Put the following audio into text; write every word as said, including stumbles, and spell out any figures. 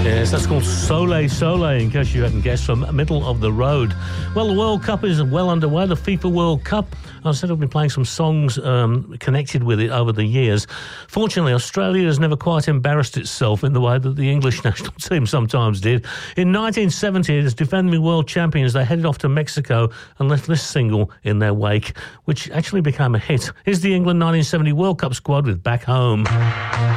Yes, that's called Soleil Soleil, in case you hadn't guessed, from Middle of the Road. Well, the World Cup is well underway, the FIFA World Cup. I said I've been playing some songs um, connected with it over the years. Fortunately, Australia has never quite embarrassed itself in the way that the English national team sometimes did. In nineteen seventy, as defending world champions, they headed off to Mexico and left this single in their wake, which actually became a hit. Here's the England nineteen seventy World Cup squad with Back Home.